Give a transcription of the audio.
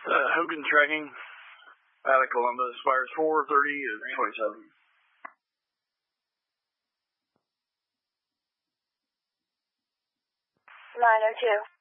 Hogan tracking out of Columbus, fires 430 to 27. 902.